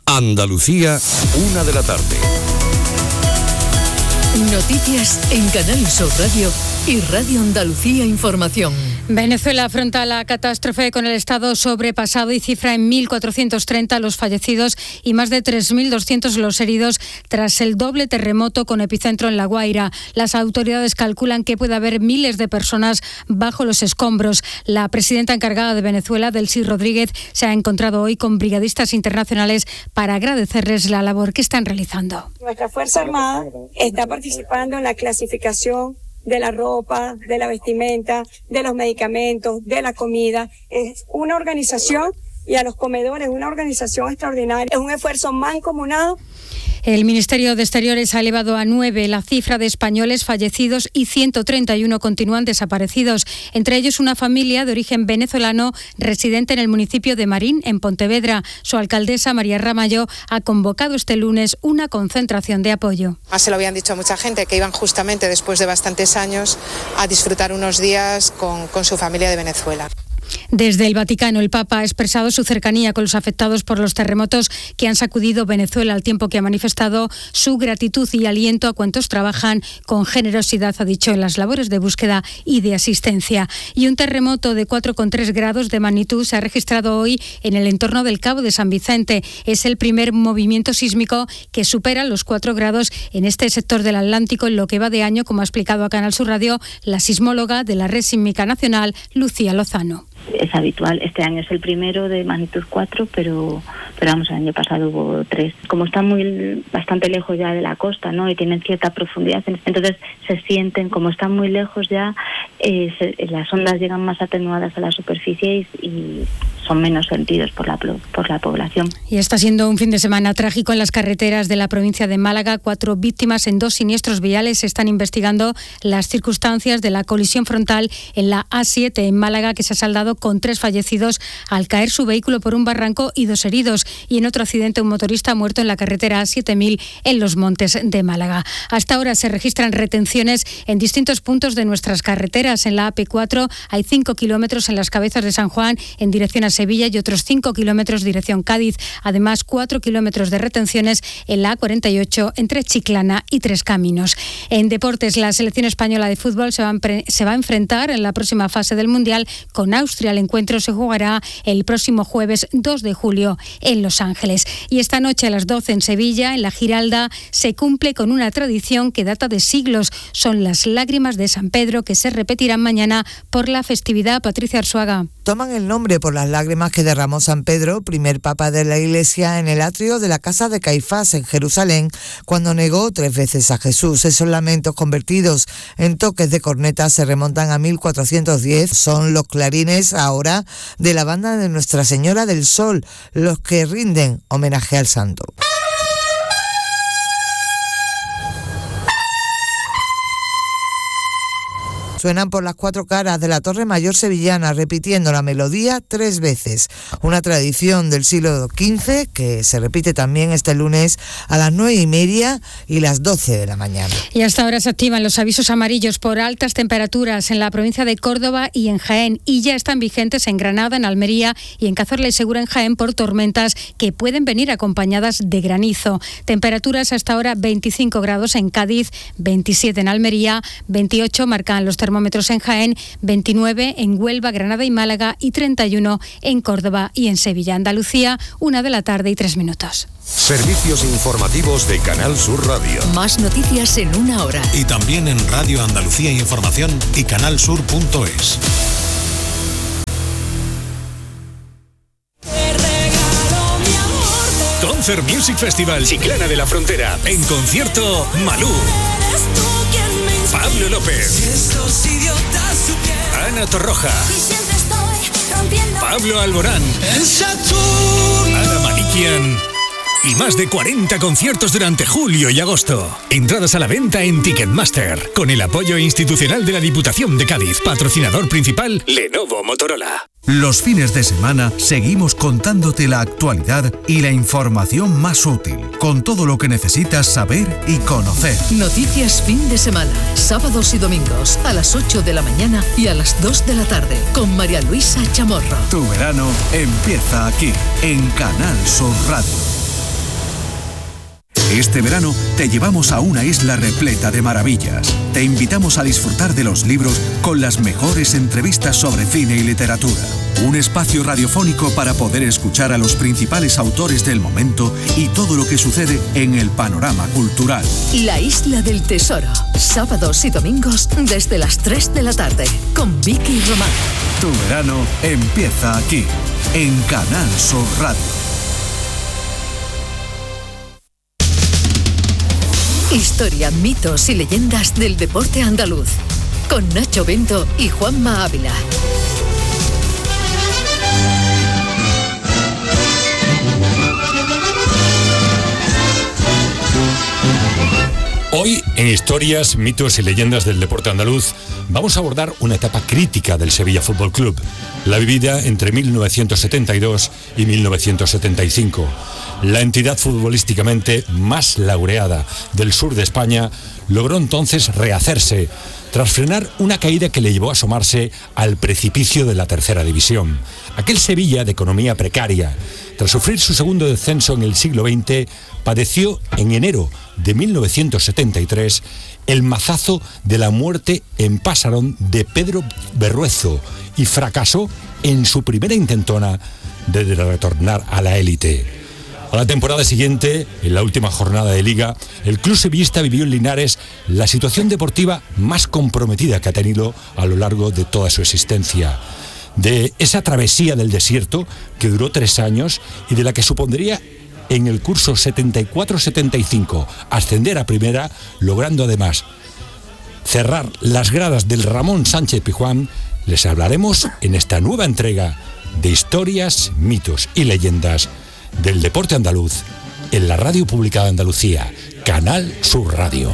Andalucía, 1 de la tarde. Noticias en Canal Sur Radio y Radio Andalucía Información. Venezuela afronta la catástrofe con el estado sobrepasado y cifra en 1.430 los fallecidos y más de 3.200 los heridos tras el doble terremoto con epicentro en La Guaira. Las autoridades calculan que puede haber miles de personas bajo los escombros. La presidenta encargada de Venezuela, Delcy Rodríguez, se ha encontrado hoy con brigadistas internacionales para agradecerles la labor que están realizando. Nuestra Fuerza Armada está participando en la clasificación de la ropa, de la vestimenta, de los medicamentos, de la comida. Es una organización, y a los comedores, una organización extraordinaria. Es un esfuerzo mancomunado. El Ministerio de Exteriores ha elevado a 9 la cifra de españoles fallecidos y 131 continúan desaparecidos. Entre ellos una familia de origen venezolano residente en el municipio de Marín, en Pontevedra. Su alcaldesa, María Ramallo, ha convocado este lunes una concentración de apoyo. Se lo habían dicho a mucha gente que iban justamente después de bastantes años a disfrutar unos días con su familia de Venezuela. Desde el Vaticano, el Papa ha expresado su cercanía con los afectados por los terremotos que han sacudido Venezuela, al tiempo que ha manifestado su gratitud y aliento a cuantos trabajan con generosidad, ha dicho, en las labores de búsqueda y de asistencia. Y un terremoto de 4,3 grados de magnitud se ha registrado hoy en el entorno del Cabo de San Vicente. Es el primer movimiento sísmico que supera los 4 grados en este sector del Atlántico en lo que va de año, como ha explicado a Canal Sur Radio la sismóloga de la Red Sísmica Nacional, Lucía Lozano. Es habitual, este año es el primero de magnitud 4, pero vamos, el año pasado hubo 3. Como están bastante lejos ya de la costa, ¿no?, y tienen cierta profundidad, entonces se sienten, como están muy lejos ya, las ondas llegan más atenuadas a la superficie y son menos sentidos por la población. Y está siendo un fin de semana trágico en las carreteras de la provincia de Málaga. 4 víctimas en 2 siniestros viales. Se están investigando las circunstancias de la colisión frontal en la A7 en Málaga, que se ha saldado con 3 fallecidos al caer su vehículo por un barranco y 2 heridos. Y en otro accidente, un motorista muerto en la carretera A7000 en Los Montes de Málaga. Hasta ahora se registran retenciones en distintos puntos de nuestras carreteras. En la AP4 hay 5 kilómetros en las Cabezas de San Juan en dirección a Sevilla y otros 5 kilómetros dirección Cádiz. Además, 4 kilómetros de retenciones en la A48 entre Chiclana y Tres Caminos. En deportes, la selección española de fútbol se va a enfrentar en la próxima fase del Mundial con Austria. El encuentro se jugará el próximo jueves 2 de julio en Los Ángeles. Y esta noche a las 12 en Sevilla, en la Giralda, se cumple con una tradición que data de siglos. Son las lágrimas de San Pedro, que se repetirán mañana por la festividad. Patricia Arzuaga. Toman el nombre por las lágrimas que derramó San Pedro, primer papa de la Iglesia, en el atrio de la casa de Caifás en Jerusalén, cuando negó 3 veces a Jesús. Esos lamentos convertidos en toques de corneta se remontan a 1410. Son los clarines ahora de la banda de Nuestra Señora del Sol, los que rinden homenaje al santo. Suenan por las 4 caras de la Torre Mayor sevillana, repitiendo la melodía 3 veces. Una tradición del siglo XV que se repite también este lunes a las 9:30 y las 12 de la mañana. Y hasta ahora se activan los avisos amarillos por altas temperaturas en la provincia de Córdoba y en Jaén, y ya están vigentes en Granada, en Almería y en Cazorla y Segura en Jaén por tormentas que pueden venir acompañadas de granizo. Temperaturas hasta ahora 25 grados en Cádiz, 27 en Almería, 28 marcan los termómetros en Jaén, 29 en Huelva, Granada y Málaga y 31 en Córdoba y en Sevilla. Andalucía, 1 de la tarde y 3 minutos. Servicios informativos de Canal Sur Radio. Más noticias en 1 hora. Y también en Radio Andalucía Información y canalsur.es. Concert Music Festival Chiclana de la Frontera. En concierto, Malú, Pablo López, Ana Torroja, Pablo Alborán, Ana Manikian y más de 40 conciertos durante julio y agosto. Entradas a la venta en Ticketmaster, con el apoyo institucional de la Diputación de Cádiz. Patrocinador principal, Lenovo Motorola. Los fines de semana seguimos contándote la actualidad y la información más útil, con todo lo que necesitas saber y conocer. Noticias fin de semana, sábados y domingos, a las 8 de la mañana y a las 2 de la tarde, con María Luisa Chamorro. Tu verano empieza aquí, en Canal Sur Radio. Este verano te llevamos a una isla repleta de maravillas. Te invitamos a disfrutar de los libros con las mejores entrevistas sobre cine y literatura. Un espacio radiofónico para poder escuchar a los principales autores del momento y todo lo que sucede en el panorama cultural. La Isla del Tesoro, sábados y domingos desde las 3 de la tarde, con Vicky Román. Tu verano empieza aquí, en Canal Sur Radio. Historia, mitos y leyendas del deporte andaluz, con Nacho Bento y Juanma Ávila. Hoy, en Historias, mitos y leyendas del deporte andaluz, vamos a abordar una etapa crítica del Sevilla Fútbol Club, la vivida entre 1972 y 1975. La entidad futbolísticamente más laureada del sur de España logró entonces rehacerse, tras frenar una caída que le llevó a asomarse al precipicio de la tercera división. Aquel Sevilla de economía precaria, tras sufrir su segundo descenso en el siglo XX, padeció en enero de 1973 el mazazo de la muerte en Pasarón de Pedro Berruezo y fracasó en su primera intentona de retornar a la élite. A la temporada siguiente, en la última jornada de Liga, el club sevillista vivió en Linares la situación deportiva más comprometida que ha tenido a lo largo de toda su existencia. De esa travesía del desierto, que duró 3 años y de la que supondría en el curso 74-75 ascender a primera, logrando además cerrar las gradas del Ramón Sánchez Pizjuán, les hablaremos en esta nueva entrega de Historias, mitos y leyendas del deporte andaluz en la radio pública de Andalucía, Canal Sur Radio.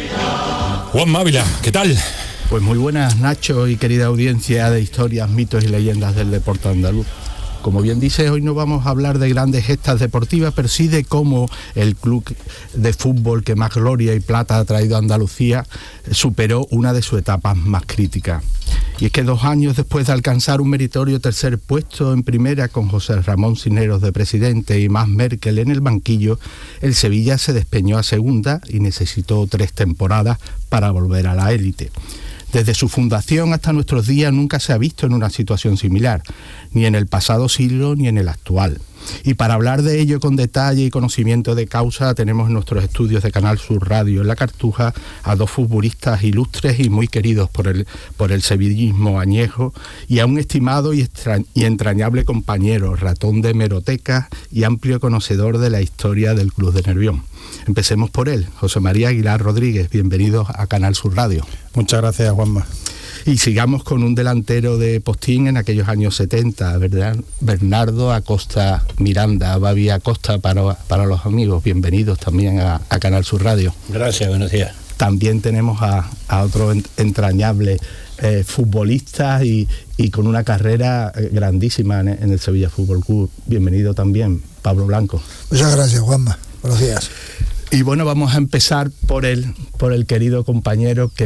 Juan Ávila, ¿qué tal? Pues muy buenas, Nacho, y querida audiencia de Historias, mitos y leyendas del deporte andaluz. Como bien dices, hoy no vamos a hablar de grandes gestas deportivas, pero sí de cómo el club de fútbol que más gloria y plata ha traído a Andalucía superó una de sus etapas más críticas. Y es que 2 años después de alcanzar un meritorio tercer puesto en primera con José Ramón Cisneros de presidente y Mas Merkel en el banquillo, el Sevilla se despeñó a segunda y necesitó 3 temporadas para volver a la élite. Desde su fundación hasta nuestros días nunca se ha visto en una situación similar, ni en el pasado siglo ni en el actual. Y para hablar de ello con detalle y conocimiento de causa, tenemos en nuestros estudios de Canal Sur Radio en La Cartuja a 2 futbolistas ilustres y muy queridos por el sevillismo añejo, y a un estimado y entrañable compañero, ratón de hemerotecas y amplio conocedor de la historia del Club de Nervión. Empecemos por él, José María Aguilar Rodríguez. Bienvenidos a Canal Sur Radio. Muchas gracias, Juanma. Y sigamos con un delantero de postín en aquellos años 70, ¿verdad? Bernardo Acosta Miranda, Babi Acosta para los amigos. Bienvenidos también a Canal Sur Radio. Gracias, buenos días. También tenemos a otro entrañable futbolista y con una carrera grandísima en el Sevilla Fútbol Club. Bienvenido también, Pablo Blanco. Muchas gracias, Juanma. Buenos días. Y bueno, vamos a empezar por el querido compañero que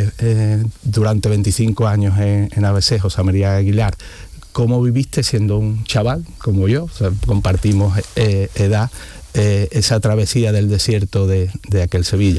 durante 25 años en ABC, José María Aguilar. ¿Cómo viviste siendo un chaval como yo? O sea, compartimos edad, esa travesía del desierto de aquel Sevilla.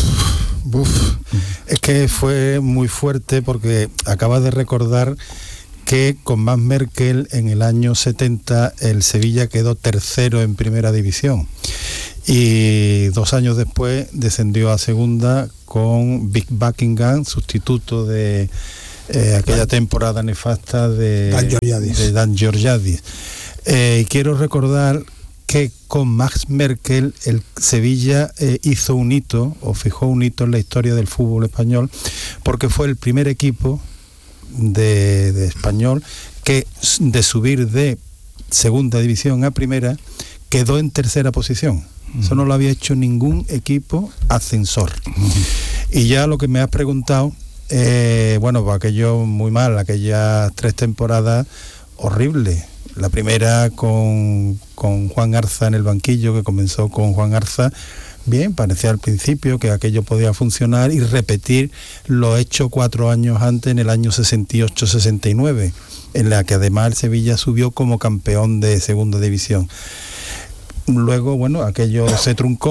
Es que fue muy fuerte porque acabas de recordar que con Mas Merkel en el año 70 el Sevilla quedó tercero en primera división. Y 2 años después descendió a segunda con Vic Buckingham, sustituto de aquella temporada nefasta de Dan Georgiadis. Quiero recordar que con Mas Merkel el Sevilla hizo un hito, o fijó un hito en la historia del fútbol español, porque fue el primer equipo de español que, de subir de segunda división a primera, quedó en tercera posición. Eso no lo había hecho ningún equipo ascensor. Y ya lo que me has preguntado, bueno, pues aquello muy mal, aquellas 3 temporadas horribles. La primera con Juan Arza en el banquillo, que comenzó con Juan Arza. Bien, parecía al principio que aquello podía funcionar y repetir lo hecho 4 años antes, en el año 68-69, en la que además el Sevilla subió como campeón de segunda división. Luego, bueno, aquello se truncó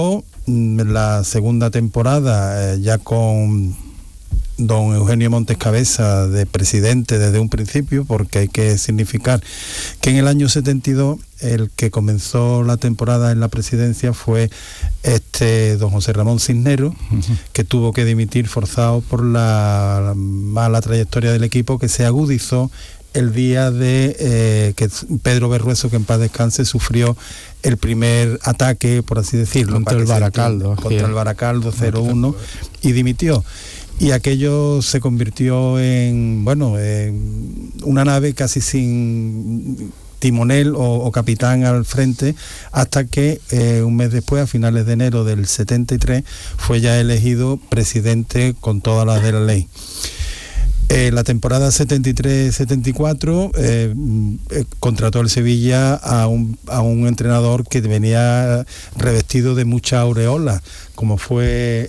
la segunda temporada, ya con don Eugenio Montes Cabeza de presidente desde un principio, porque hay que significar que en el año 72 el que comenzó la temporada en la presidencia fue don José Ramón Cisneros, que tuvo que dimitir forzado por la mala trayectoria del equipo, que se agudizó el día de que Pedro Berrueso, que en paz descanse, sufrió el primer ataque, por así decirlo, contra el Baracaldo 0-1, y dimitió. Y aquello se convirtió en una nave casi sin timonel o capitán al frente, hasta que un mes después, a finales de enero del 73, fue ya elegido presidente con todas las de la ley. La temporada 73-74 contrató el Sevilla a un entrenador que venía revestido de mucha aureola, como fue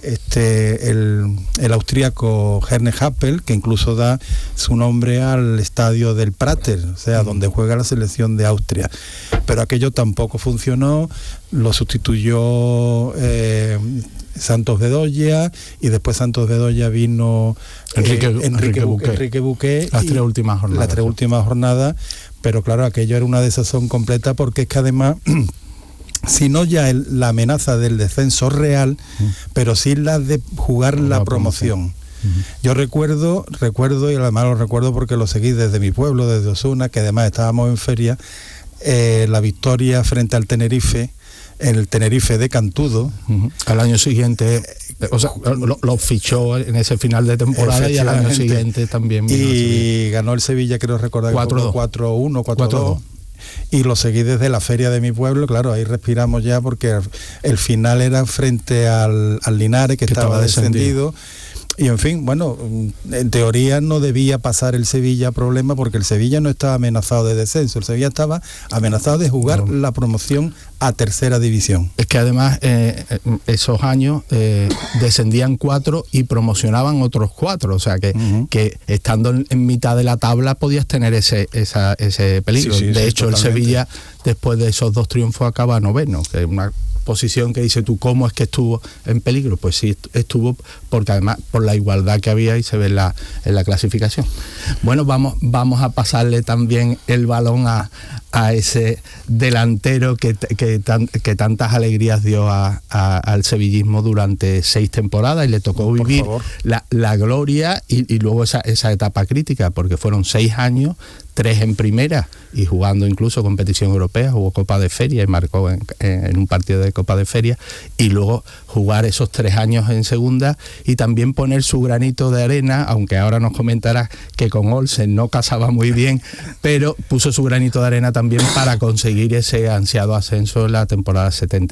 el austríaco Ernest Happel, que incluso da su nombre al estadio del Prater, o sea, donde juega la selección de Austria. Pero aquello tampoco funcionó, lo sustituyó Santos Bedoya, y después Santos Bedoya vino Enrique Buqué, las tres últimas jornadas, pero claro, aquello era una desazón completa, porque es que además si no ya la amenaza del descenso real, pero sí la de jugar la promoción. Yo recuerdo, y además lo recuerdo porque lo seguí desde mi pueblo, desde Osuna, que además estábamos en feria, la victoria frente al Tenerife, el Tenerife de Cantudo. Al año siguiente, o sea, lo fichó en ese final de temporada, y al año siguiente también vino. Y ganó el Sevilla, creo recordar, 4-1, 4-2. Y lo seguí desde la feria de mi pueblo. Claro, ahí respiramos ya, porque el final era frente al Linares, que estaba descendido. Y en fin, bueno, en teoría no debía pasar el Sevilla problema, porque el Sevilla no estaba amenazado de descenso, el Sevilla estaba amenazado de jugar la promoción a tercera división. Es que además esos años descendían 4 y promocionaban otros 4, o sea que estando en mitad de la tabla podías tener ese peligro. De hecho, totalmente. El Sevilla, después de esos 2 triunfos, acaba noveno, que es una posición que dice tú, ¿cómo es que estuvo en peligro? Pues sí, estuvo, porque además por la igualdad que había, y se ve en la clasificación. Bueno, vamos a pasarle también el balón a ese delantero que tantas alegrías dio al sevillismo durante 6 temporadas, y le tocó vivir la gloria y luego esa etapa crítica, porque fueron 6 años, 3 en primera, y jugando incluso competición europea, jugó Copa de Feria y marcó en un partido de Copa de Feria, y luego jugar esos 3 años en segunda, y también poner su granito de arena, aunque ahora nos comentará que con Olsen no casaba muy bien, pero puso su granito de arena también para conseguir ese ansiado ascenso en la temporada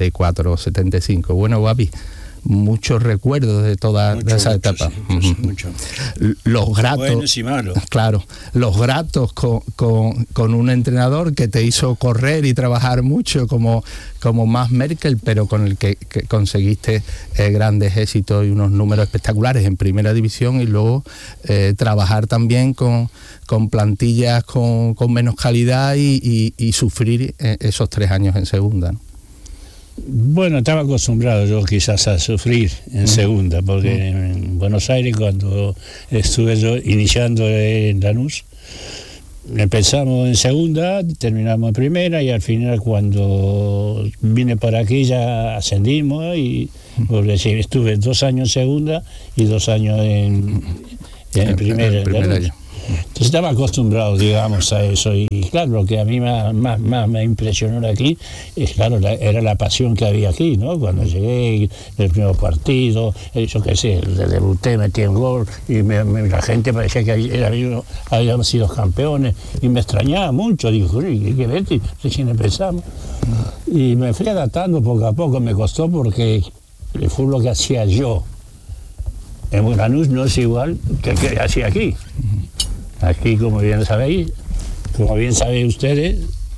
74-75. Bueno, Guapi, muchos recuerdos de toda esa etapa. Mucho. Los gratos, buenos y malos. Claro, los gratos con un entrenador que te hizo correr y trabajar mucho como Max Merkel, pero con el que conseguiste grandes éxitos y unos números espectaculares en primera división, y luego trabajar también con plantillas con menos calidad y sufrir esos 3 años en segunda, ¿no? Bueno, estaba acostumbrado yo quizás a sufrir en segunda, porque en Buenos Aires, cuando estuve yo iniciando en Lanús, empezamos en segunda, terminamos en primera, y al final, cuando vine por aquí, ya ascendimos, porque estuve 2 años en segunda y 2 años en primera. Entonces estaba acostumbrado, digamos, a eso, y claro, lo que a mí más me impresionó aquí es, claro, era la pasión que había aquí, ¿no? Cuando llegué, el primer partido, yo qué sé, debuté, metí el gol, y la gente parecía que habíamos sido campeones, y me extrañaba mucho. Digo, ¿qué ves? Recién empezamos. Y me fui adaptando poco a poco, me costó, porque el fútbol que hacía yo en Lanús no es igual que el que hacía aquí. Aquí, como bien saben ustedes,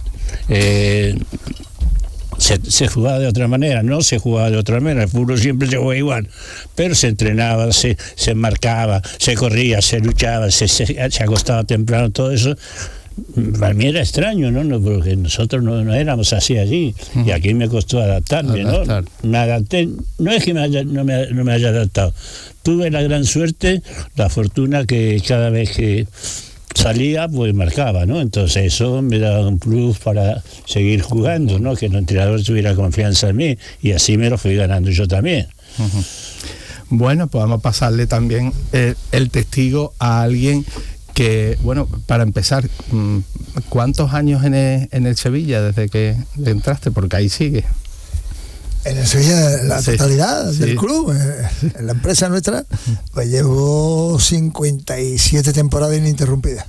se jugaba de otra manera, no se jugaba de otra manera, el fútbol siempre se juega igual, pero se entrenaba, se marcaba, se corría, se luchaba, se acostaba temprano, todo eso. Para mí era extraño, ¿no? Porque nosotros no éramos así allí. Y aquí me costó adaptarme, ¿no? Me adapté, no es que no me haya adaptado. Tuve la gran suerte, la fortuna que cada vez que salía, pues marcaba, ¿no? Entonces eso me daba un plus para seguir jugando, ¿no? Que el entrenador tuviera confianza en mí, y así me lo fui ganando yo también. Bueno, pues vamos a pasarle también el testigo a alguien que, bueno, para empezar, ¿cuántos años en el Sevilla desde que entraste? Porque ahí sigue. En el Sevilla, la totalidad del club, en la empresa nuestra, pues llevo 57 temporadas ininterrumpidas.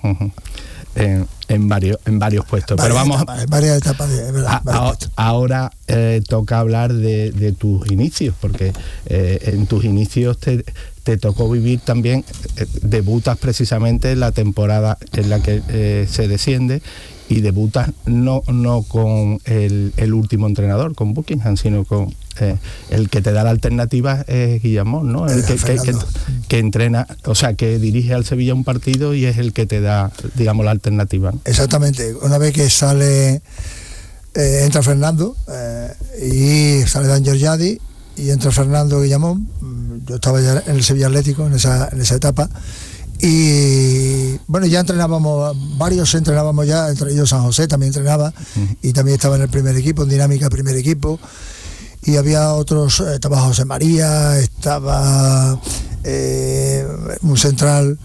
En varios puestos. Pero vamos en varias etapas, es verdad. Ahora toca hablar de tus inicios, porque en tus inicios te tocó vivir también, debutas precisamente en la temporada en la que se desciende, y debutas no con el último entrenador, con Buckingham, sino con el que te da la alternativa es Guillamón, ¿no? El que entrena, o sea, que dirige al Sevilla un partido y es el que te da, digamos, la alternativa, ¿no? Exactamente. Una vez que sale, entra Fernando y sale Dan Georgiadi y entra Fernando Guillamón. Yo estaba ya en el Sevilla Atlético en esa etapa. Y bueno, ya varios entrenábamos ya, entre ellos San José también entrenaba, y también estaba en el primer equipo, en Dinámica primer equipo, y había otros, estaba José María, estaba un central,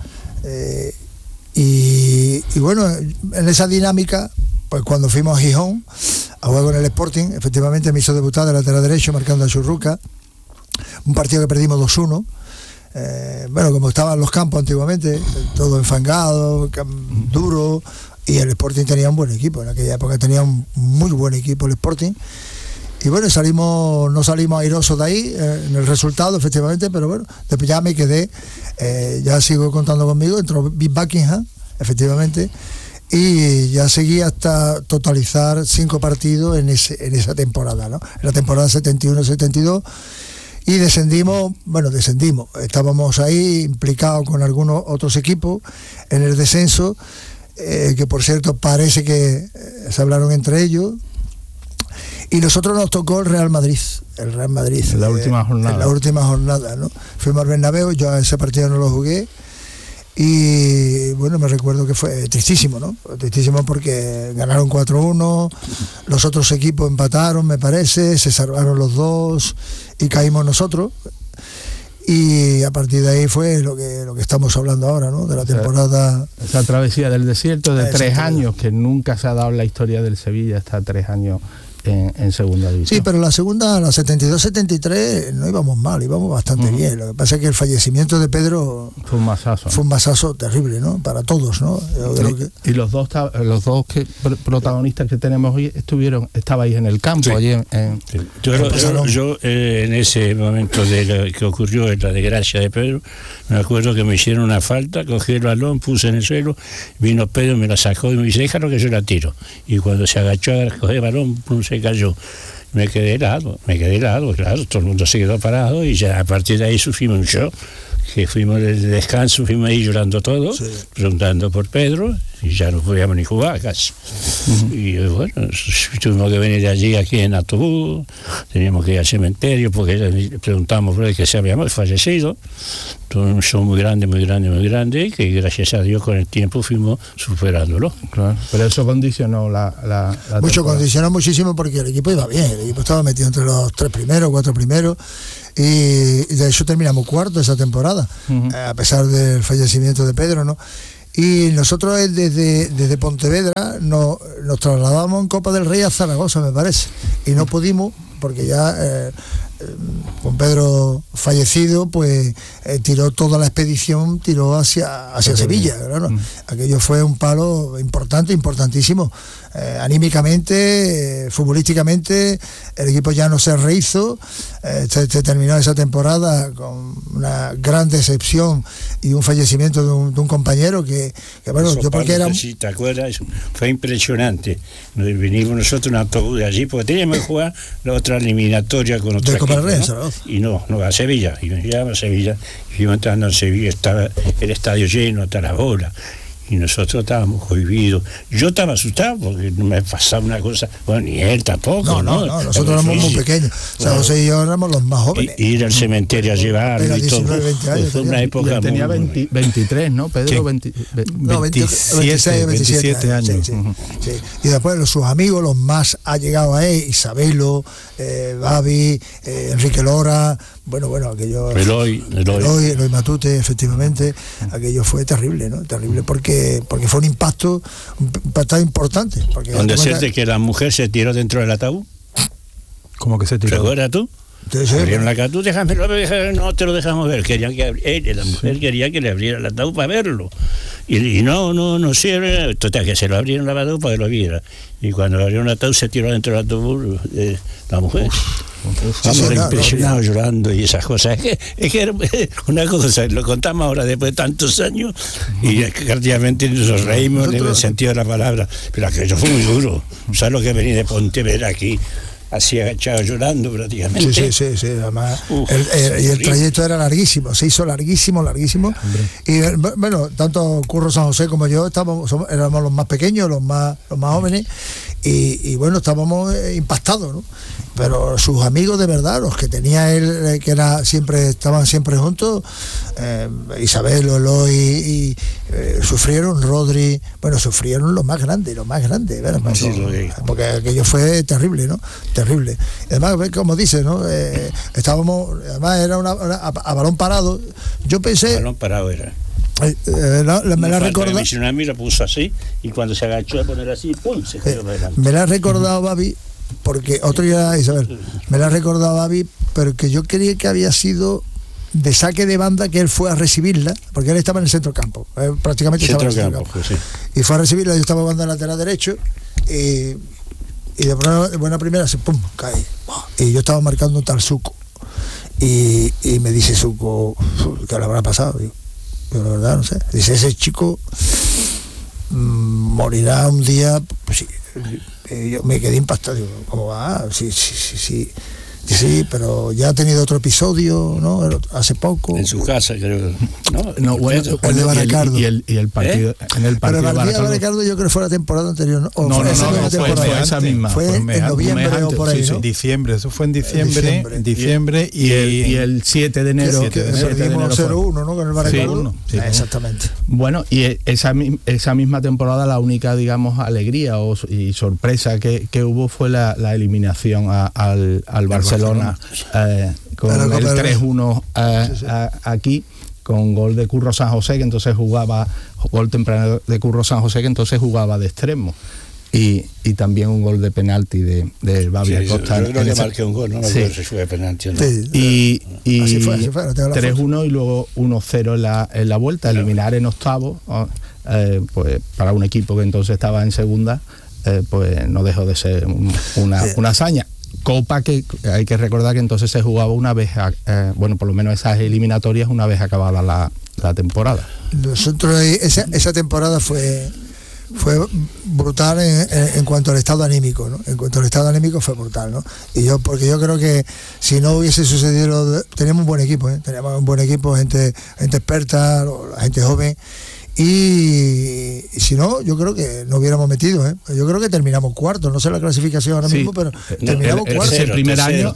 y bueno, en esa dinámica, pues cuando fuimos a Gijón a jugar con el Sporting, efectivamente me hizo debutar de lateral derecho marcando a Churruca, un partido que perdimos 2-1. Bueno, como estaban los campos antiguamente, todo enfangado, duro, y el Sporting tenía un buen equipo. En aquella época tenía un muy buen equipo el Sporting, y bueno, no salimos airosos de ahí en el resultado, efectivamente, pero bueno, después ya me quedé, ya sigo contando conmigo, entró Buckingham, efectivamente, y ya seguí hasta totalizar 5 partidos en esa temporada, ¿no? En la temporada 71-72. Y descendimos, estábamos ahí implicados con algunos otros equipos en el descenso, que por cierto parece que se hablaron entre ellos, y nosotros nos tocó el Real Madrid. En la última jornada. En la última jornada, ¿no? Fuimos al Bernabéu, yo ese partido no lo jugué, y bueno, me recuerdo que fue tristísimo, ¿no? Tristísimo porque ganaron 4-1, los otros equipos empataron, me parece, se salvaron los dos y caímos nosotros, y a partir de ahí fue lo que estamos hablando ahora, ¿no? De la temporada. Esa travesía del desierto de 3 años, que nunca se ha dado en la historia del Sevilla, está 3 años en segunda división. Sí, pero la segunda, la 72-73, no íbamos mal, íbamos bastante bien. Lo que pasa es que el fallecimiento de Pedro fue un masazo terrible, ¿no? Para todos, ¿no? Y los dos protagonistas que tenemos hoy estabais en el campo, allí en yo en ese momento de lo que ocurrió en la desgracia de Pedro, me acuerdo que me hicieron una falta, cogí el balón, puse en el suelo, vino Pedro, me la sacó y me dice, déjalo que yo la tiro. Y cuando se agachó a coger el balón, se cayó. Me quedé helado, claro, todo el mundo se quedó parado, y ya a partir de ahí sufrimos un shock, que fuimos del descanso, fuimos ahí llorando todos, preguntando por Pedro, y ya no podíamos ni jugar casi. Y bueno, tuvimos que venir de allí aquí en autobús, teníamos que ir al cementerio porque preguntamos por él que se había fallecido. Todo un show muy grande, y que gracias a Dios con el tiempo fuimos superándolo. Claro, pero eso condicionó la condicionó muchísimo, porque el equipo iba bien, el equipo estaba metido entre los 3 primeros, 4 primeros, y de hecho terminamos 4º esa temporada, a pesar del fallecimiento de Pedro, ¿no? Y nosotros desde Pontevedra nos trasladamos en Copa del Rey a Zaragoza, me parece, y no pudimos porque ya con Pedro fallecido, pues tiró toda la expedición, tiró hacia Sevilla, ¿no? Aquello fue un palo importantísimo, anímicamente, futbolísticamente, el equipo ya no se rehizo, se terminó esa temporada con una gran decepción y un fallecimiento de un compañero que bueno, yo porque era... Sí, ¿te acuerdas? Fue impresionante. Vinimos nosotros en autobús de allí, porque teníamos que jugar la otra eliminatoria con otro equipo, ¿no? Y no, a Sevilla, y nos llevamos a Sevilla, y fuimos entrando en Sevilla, estaba el estadio lleno hasta la bola, y nosotros estábamos cohibidos. Yo estaba asustado porque no me pasaba una cosa, bueno, ni él tampoco. No, nosotros éramos muy pequeños. O sea, José y yo éramos los más jóvenes. Ir al cementerio a llevarlo y todo. 20 años, fue una época tenía 23, ¿no, Pedro? 27 años. Sí. Y después sus amigos, los más allegados a él, Isabelo, Babi, Enrique Lora, bueno, aquello... Eloy Matute, efectivamente, aquello fue terrible, ¿no? Terrible porque fue un impacto importante. ¿Donde decirte que la mujer se tiró dentro del ataúd? ¿Cómo que se tiró? ¿Recuerdas tú? Abrieron la ataúd, no te lo dejamos ver. Querían que la mujer quería que le abriera el ataúd para verlo. Y no sirve. Total, que se lo abrieron el ataúd para que lo viera. Y cuando le abrieron el ataúd, se tiró dentro del ataúd la mujer. Estamos impresionados llorando y esas cosas. Es que era una cosa, lo contamos ahora después de tantos años y prácticamente nos reímos en el sentido de la palabra. Pero aquello fue muy duro. ¿Sabes lo que venía de Pontevedra aquí? Así agachado llorando prácticamente. Sí. Además, el trayecto era larguísimo, se hizo larguísimo. Y bueno, tanto Curro San José como yo éramos los más pequeños, los más jóvenes, y bueno, estábamos impactados, ¿no? Pero sus amigos de verdad, los que tenía él, que estaban siempre juntos, Isabel, Eloy, y sufrieron, Rodri, sufrieron los más grandes, ¿verdad? Porque aquello fue terrible, ¿no? Terrible. Además, como dice, ¿no? Estábamos, además era a balón parado. Yo pensé... Balón parado era. Me la recordado. Mi la puso así y cuando se agachó a poner así, ¡pum! Se quedó adelante. Me la ha recordado Babi, porque otro día, Isabel, me la ha recordado Babi, pero que yo creía que había sido de saque de banda, que él fue a recibirla, porque él estaba en el centro campo, prácticamente estaba en el centro campo. Pues sí. Y fue a recibirla, yo estaba jugando al lateral derecho, y de buena primera se pum, cae. Y yo estaba marcando un tal Suco. Y me dice Suco, ¿qué le habrá pasado? Digo, yo la verdad no sé. Dice, ese chico morirá un día. Pues sí. Yo me quedé impactado. Digo, ¿cómo va? Sí, pero ya ha tenido otro episodio, ¿no? Hace poco. En su casa, creo. No, bueno, el de Baracardo. Y el partido. En el partido pero el partido de Baracardo yo creo que fue la temporada anterior. ¿No? Fue esa misma. Fue en noviembre o por ahí, ¿no? Diciembre, eso fue en diciembre. Y el 7 de enero. Perdimos 0-1, ¿no? Con el Baracardo. Exactamente. Bueno, y esa misma temporada la única, digamos, alegría y sorpresa que hubo fue la eliminación al Barcelona. Con el 3-1 aquí, con gol de Curro San José, que entonces gol temprano de Curro San José, que entonces jugaba de extremo, y también un gol de penalti de Babi Acosta. Yo creo que marqué un gol, no me acuerdo si fue de penalti o no. Y así fue, 3-1 y luego 1-0 en la vuelta, eliminar en octavos, pues para un equipo que entonces estaba en segunda, pues no dejó de ser una hazaña. Copa que hay que recordar que entonces se jugaba una vez, por lo menos esas eliminatorias una vez acabada la temporada. Nosotros esa temporada fue brutal en cuanto al estado anímico, ¿no? En cuanto al estado anímico fue brutal, ¿no? Porque yo creo que si no hubiese sucedido, teníamos un buen equipo, teníamos un buen equipo, gente experta, la gente joven. Y si no, yo creo que no hubiéramos metido, yo creo que terminamos cuarto, no sé la clasificación ahora mismo, pero terminamos cuarto. El primer año,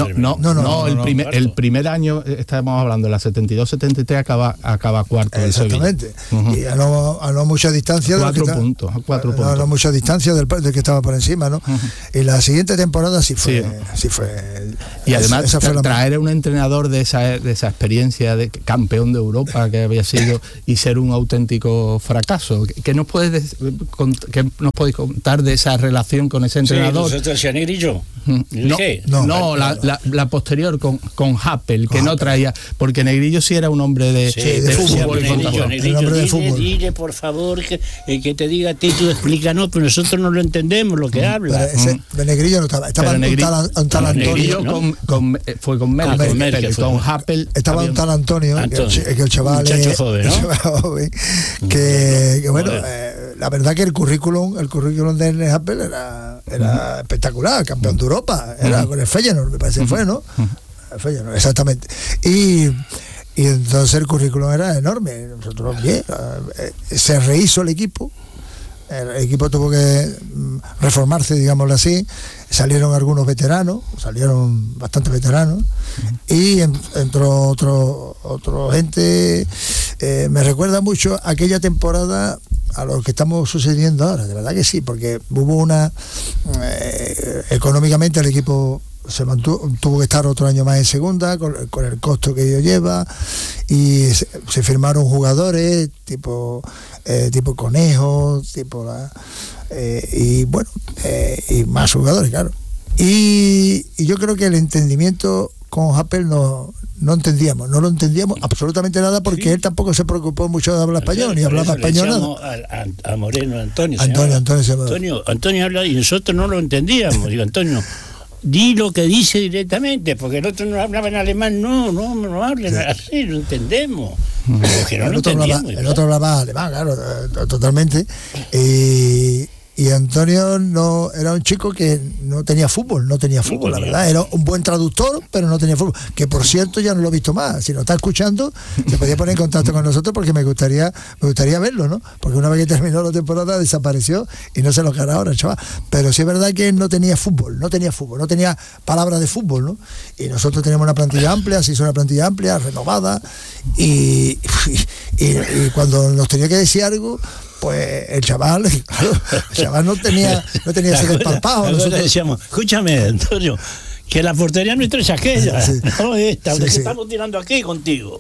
el primer año, estamos hablando de la 72-73, acaba cuarto. Exactamente. Y a no mucha distancia. 4 puntos. A no mucha distancia del que estaba por encima, ¿no? Y la siguiente temporada sí fue. Y además traer a un entrenador de esa experiencia de campeón de Europa que había sido y ser un auténtico fracaso. ¿Qué nos podéis contar de esa relación con ese entrenador? ¿Sí, Negrillo? No, la posterior con Happel, que no traía, porque Negrillo sí era un hombre de fútbol. Negrillo, dile por favor que te diga a ti, tú explícanos, pero nosotros no lo entendemos lo que habla. Negrillo no estaba un tal Antonio. Fue con Merkel, con Happel. Estaba un tal Antonio, que el chaval joven, que bueno, la verdad que el currículum de Ernest Happel era espectacular, campeón de Europa, era con el Feyenoord, me parece que fue, ¿no? El Feyenoord, exactamente. Y entonces el currículum era enorme. Nosotros, bien, se rehizo el equipo tuvo que reformarse, digámoslo así. Salieron algunos veteranos, salieron bastantes veteranos, y entró otro gente. Me recuerda mucho aquella temporada a lo que estamos sucediendo ahora, de verdad que sí, porque hubo económicamente el equipo se mantuvo, tuvo que estar otro año más en segunda con el costo que ello lleva, y se firmaron jugadores tipo Conejo, y bueno, y más jugadores, claro, y yo creo que el entendimiento con Happel no lo entendíamos absolutamente nada, porque él tampoco se preocupó mucho de hablar español, ni hablaba español nada. A Moreno, Antonio habla y nosotros no lo entendíamos. Digo, Antonio, di lo que dice directamente, porque el otro no hablaba en alemán, no hablen así, lo entendemos. Porque no lo entendíamos. El otro hablaba alemán, claro, totalmente. Y Antonio no era un chico que no tenía fútbol, la verdad. Era un buen traductor, pero no tenía fútbol. Que por cierto ya no lo he visto más. Si nos está escuchando, se podía poner en contacto con nosotros, porque me gustaría verlo, ¿no? Porque una vez que terminó la temporada desapareció y no sé lo que hará ahora, chaval. Pero sí es verdad que él no tenía fútbol, no tenía palabras de fútbol, ¿no? Y nosotros teníamos una plantilla amplia, se hizo una plantilla amplia, renovada, y cuando nos tenía que decir algo, pues el chaval no tenía ese desparpajo. Nosotros decíamos, escúchame, Antonio, que la portería nuestra es aquella, no esta, que estamos tirando aquí contigo.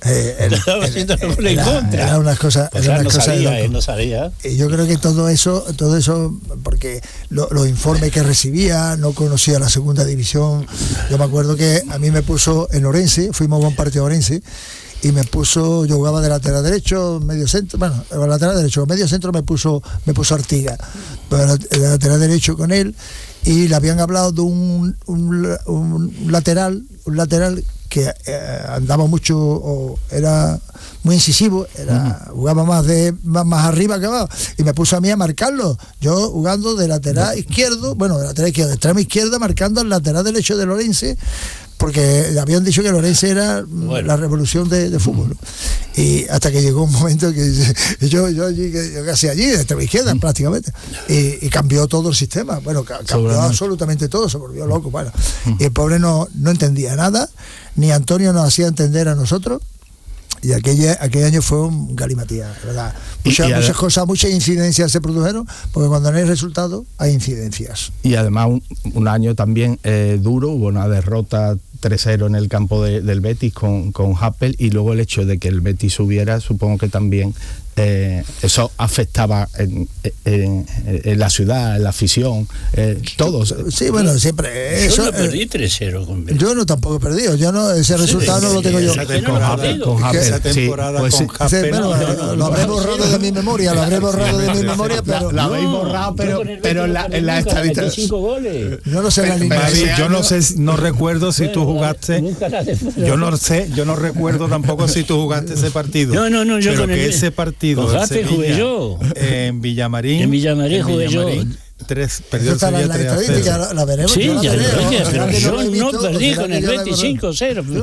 Era unas cosas. Él no sabía. Y yo creo que todo eso, porque los informes que recibía, no conocía la segunda división. Yo me acuerdo que a mí me puso en Orense, fuimos a un partido a Orense, y yo jugaba de lateral derecho, medio centro, lateral derecho, medio centro me puso Artiga, de lateral derecho con él, y le habían hablado de un lateral que andaba mucho, o era muy incisivo, jugaba más arriba que abajo, y me puso a mí a marcarlo, yo jugando de lateral izquierdo, de extrema izquierda, marcando al lateral derecho de Lorense, porque habían dicho que Lorense era la revolución de fútbol, ¿no? Y hasta que llegó un momento que yo casi allí, de extrema izquierda prácticamente, y cambió todo el sistema, cambió absolutamente todo, se volvió loco, y el pobre no entendía nada, ni Antonio nos hacía entender a nosotros. Y aquel año fue un galimatías, ¿verdad? Muchas cosas, muchas incidencias se produjeron, porque cuando no hay resultado hay incidencias. Y además un año también duro, hubo una derrota 3-0 en el campo del Betis con Happel, y luego el hecho de que el Betis subiera, supongo que también eso afectaba en la ciudad, en la afición, todos. Sí, bueno, siempre eso. Yo no perdí 3-0 con Betis. Yo no tampoco he perdido, ese resultado no lo tengo yo. Esa temporada con Happel. Lo habré borrado de mi memoria, pero la habéis borrado, pero en la estadística 5 goles. Yo no sé la línea. Yo no recuerdo si tú jugaste. Yo no recuerdo tampoco si tú jugaste ese partido. No, yo con ese partido jugué yo. En Villamarín. Jugué yo. Perdió el Sevilla 3-0. La veremos. Sí, pero yo no perdí con el Betis 5-0.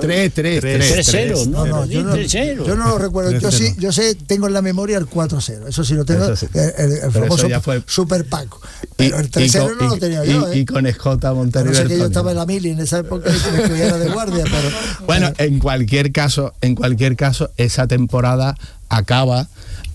3-0. Yo no lo recuerdo. Yo sé, tengo en la memoria el 4-0. Eso sí lo tengo. El famoso Super Paco. Pero el 3-0 no lo tenía yo. Y con Escota Montero. No sé que yo estaba en la mili en esa época y me era de guardia. Pero bueno, en cualquier caso, esa temporada acaba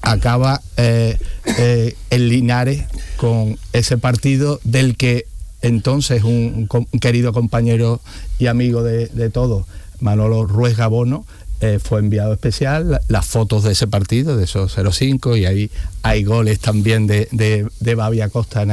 en Linares con ese partido del que entonces un querido compañero y amigo de todos, Manolo Ruiz Gabono, fue enviado especial, las fotos de ese partido, de esos 0-5, y ahí hay goles también de Babi Acosta